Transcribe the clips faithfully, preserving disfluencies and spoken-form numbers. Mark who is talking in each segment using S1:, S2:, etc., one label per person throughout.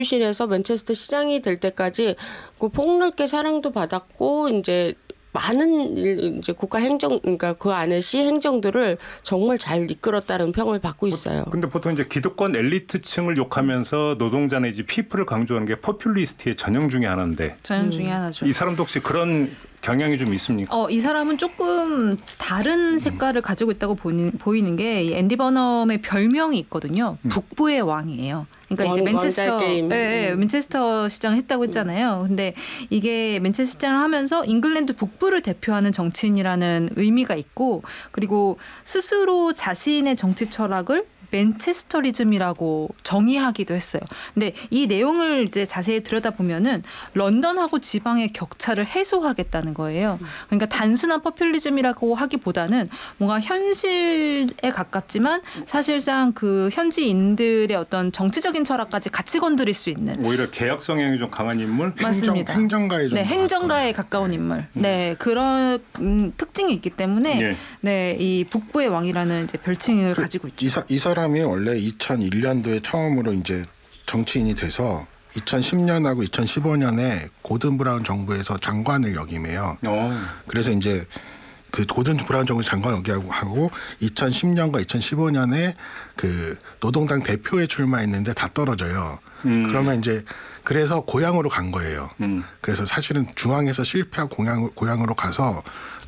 S1: 출신에서 맨체스터 시장이 될 때까지 그 폭넓게 사랑도 받았고 이제 많은 일, 이제 국가 행정, 그러니까 그 안에 시 행정들을 정말 잘 이끌었다는 평을 받고 있어요.
S2: 근데 보통 이제 기득권 엘리트층을 욕하면서 노동자 내지 피플을 강조하는 게 포퓰리스트의 전형 중에 하나인데.
S3: 전형 중에 음. 하나죠.
S2: 이 사람도 혹시 그런 경향이 좀 있습니까?
S3: 어, 이 사람은 조금 다른 색깔을 가지고 있다고 보이는, 보이는 게 이 앤디 버넘의 별명이 있거든요.
S2: 음.
S3: 북부의 왕이에요. 그러니까
S1: 왕,
S3: 이제 맨체스터,
S1: 게임.
S3: 네, 네, 맨체스터 시장을 했다고 했잖아요. 근데 이게 맨체스터 시장을 하면서 잉글랜드 북부를 대표하는 정치인이라는 의미가 있고, 그리고 스스로 자신의 정치 철학을 맨체스터리즘이라고 정의하기도 했어요. 근데 이 내용을 이제 자세히 들여다보면은 런던하고 지방의 격차를 해소하겠다는 거예요. 그러니까 단순한 포퓰리즘이라고 하기보다는 뭔가 현실에 가깝지만 사실상 그 현지인들의 어떤 정치적인 철학까지 같이 건드릴 수 있는.
S2: 오히려 개혁 성향이 좀 강한 인물?
S3: 맞습니다.
S4: 행정, 행정가에 좀
S3: 네, 행정가에 가까운 인물.
S2: 음.
S3: 네, 그런 음, 특징이 있기 때문에
S2: 예.
S3: 네, 이 북부의 왕이라는 이제 별칭을
S4: 그,
S3: 가지고 있죠.
S4: 이, 사, 이 사람이 원래 이천일 년도에 처음으로 이제 정치인이 돼서 이천십 년하고 이천십오 년에 고든 브라운 정부에서 장관을 역임해요.
S2: 오.
S4: 그래서 이제 그 고든 브라운 정부 장관 역임하고 이천십 년과 이천십오 년에 그 노동당 대표에 출마했는데 다 떨어져요.
S2: 음.
S4: 그러면 이제 그래서 고향으로 간 거예요.
S2: 음.
S4: 그래서 사실은 중앙에서 실패하고 고향, 고향으로 가서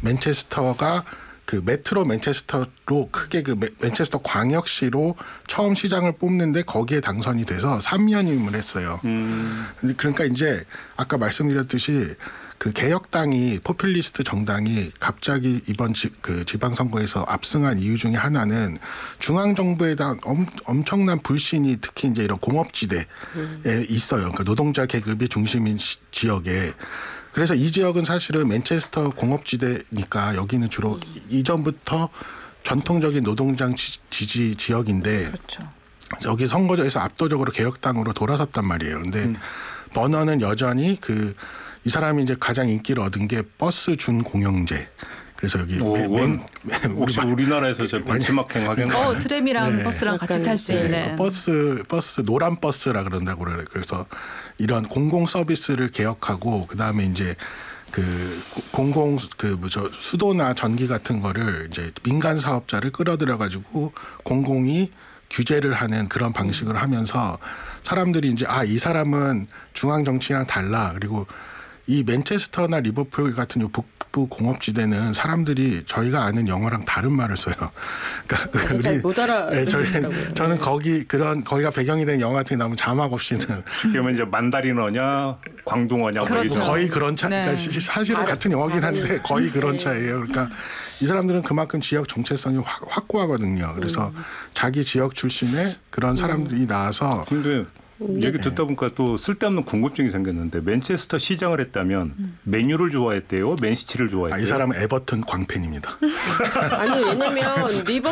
S4: 맨체스터가 그 메트로 맨체스터로 크게 그 맨체스터 광역시로 처음 시장을 뽑는데 거기에 당선이 돼서 삼 년임을 했어요.
S2: 음.
S4: 그러니까 이제 아까 말씀드렸듯이 그 개혁당이 포퓰리스트 정당이 갑자기 이번 지, 그 지방선거에서 압승한 이유 중에 하나는 중앙정부에 대한 엄, 엄청난 불신이 특히 이제 이런 공업지대에 음. 있어요. 그러니까 노동자 계급이 중심인 시, 지역에. 그래서 이 지역은 사실은 맨체스터 공업지대니까 여기는 주로 음. 이전부터 전통적인 노동장 지지 지역인데
S3: 그렇죠.
S4: 여기 선거에서 압도적으로 개혁당으로 돌아섰단 말이에요. 근데 음. 버너는 여전히 그 이 사람이 이제 가장 인기를 얻은 게 버스 준공영제. 그래서 여기
S2: 오,
S4: 맨, 맨, 맨,
S2: 혹시
S4: 우리
S2: 우리나라에서 저 벤치마킹 하겠나요?
S3: 어, 트램이랑
S4: 네.
S3: 버스랑 같이 탈 수
S4: 네,
S3: 있는.
S4: 그 버스 버스 노란 버스라 그런다고 그래요. 그래서 이런 공공 서비스를 개혁하고 그다음에 이제 그 공공 그 뭐죠 수도나 전기 같은 거를 이제 민간 사업자를 끌어들여 가지고 공공이 규제를 하는 그런 방식을 하면서 사람들이 이제 아, 이 사람은 중앙 정치랑 달라. 그리고 이 맨체스터나 리버풀 같은 요 북부 공업지대는 사람들이 저희가 아는 영어랑 다른 말을 써요. 그러니까
S1: 잘 못 알아.
S4: 네, 저희, 저는 거기 그런 거기가 배경이 된 영화 같은 게 나오면 자막 없이는
S2: 쉽게 말하면 이제 만다린어냐, 광둥어냐,
S3: 그렇죠.
S2: 뭐
S4: 거의 그런 차.
S3: 네.
S4: 그러니까 사실은 아, 같은 영화긴 한데 거의 그런 차이예요. 그러니까 이 사람들은 그만큼 지역 정체성이 확, 확고하거든요. 그래서 음. 자기 지역 출신의 그런 사람들이 음. 나와서.
S2: 근데 얘기 듣다 보니까 또 쓸데없는 궁금증이 생겼는데 맨체스터 시장을 했다면 음. 맨유를 좋아했대요? 맨시티를 좋아했대요?
S4: 아, 이 사람은 에버튼 광팬입니다.
S1: 아니 왜냐면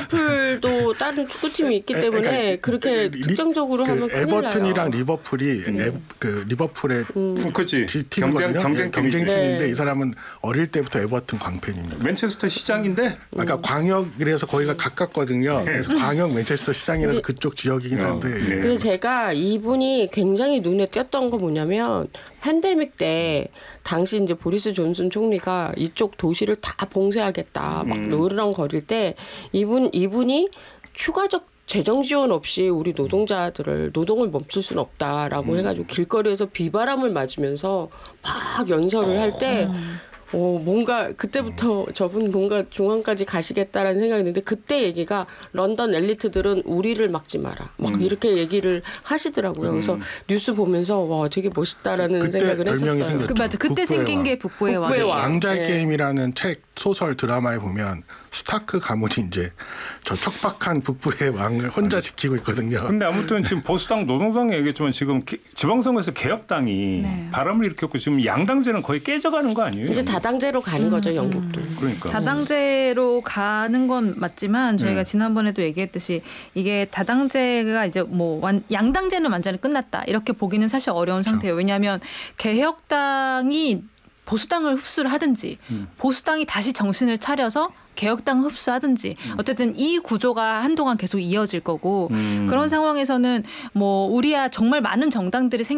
S1: 리버풀도 다른 축구팀이 있기 때문에 에, 그러니까, 그렇게 리, 특정적으로 그 하면 큰일 나요.
S4: 에버튼이랑 리버풀이 음. 에, 그 리버풀의
S2: 음. 그렇지.
S4: 경쟁,
S2: 경쟁,
S4: 경쟁팀인데
S1: 네.
S4: 이 사람은 어릴 때부터 에버튼 광팬입니다.
S2: 맨체스터 시장인데?
S4: 아까 음. 광역이라서 거기가 가깝거든요. 그래서 광역 맨체스터 시장이라서 근데, 그쪽 지역이긴 한데.
S2: 어, 네.
S1: 그래서 제가 이분 이 굉장히 눈에 띄었던 거 뭐냐면 팬데믹 때 당시 이제 보리스 존슨 총리가 이쪽 도시를 다 봉쇄하겠다 막
S2: 음.
S1: 으르렁거릴 때 이분 이분이 추가적 재정 지원 없이 우리 노동자들을 노동을 멈출 수는 없다라고 음. 해가지고 길거리에서 비바람을 맞으면서 막 연설을 할 때. 어, 뭔가 그때부터 저분 뭔가 중앙까지 가시겠다라는 생각이 드는데 그때 얘기가 런던 엘리트들은 우리를 막지 마라. 막 음. 이렇게 얘기를 하시더라고요. 그래서 음. 뉴스 보면서 와 되게 멋있다라는 생각을 했었어요.
S3: 그 맞아. 그때 생긴 왕. 게 북부의,
S1: 북부의 왕.
S4: 왕자의
S1: 네.
S4: 게임이라는 책 소설 드라마에 보면 스타크 가문이 이제 저 척박한 북부의 왕을 혼자 지키고 있거든요.
S2: 근데 아무튼 지금 보수당 노동당 얘기했지만 지금 지방선거에서 개혁당이 네. 바람을 일으켰고 지금 양당제는 거의 깨져가는 거 아니에요?
S1: 이제 다당제로 가는 음, 거죠, 영국도.
S2: 음. 그러니까.
S3: 다당제로 가는 건 맞지만 저희가
S2: 음.
S3: 지난번에도 얘기했듯이 이게 다당제가 이제 뭐 완, 양당제는 완전히 끝났다. 이렇게 보기는 사실 어려운 그렇죠. 상태예요. 왜냐하면 개혁당이 보수당을 흡수를 하든지 음. 보수당이 다시 정신을 차려서 개혁당 흡수하든지 음. 어쨌든 이 구조가 한동안 계속 이어질 거고 음. 그런 상황에서는 뭐 우리야 정말 많은 정당들이 생